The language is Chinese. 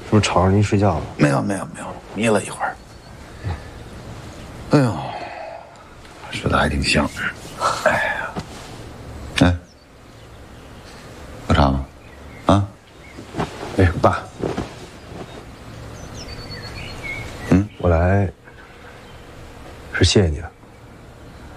是不是吵着您睡觉了？ 没有，眯了一会儿。哎呦，睡得还挺香。哎呀，哎，喝茶吗？啊？ 哎，爸，我来是谢谢你的。